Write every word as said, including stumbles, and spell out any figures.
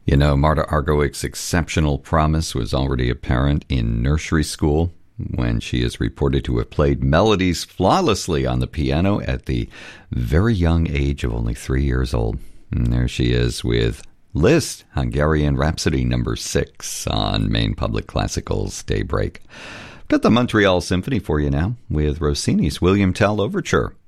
You know, Marta Argerwich's exceptional promise was already apparent in nursery school when she is reported to have played melodies flawlessly on the piano at the very young age of only three years old. And there she is with Liszt, Hungarian Rhapsody number six on Maine Public Classical's Daybreak. Got the Montreal Symphony for you now with Rossini's William Tell Overture.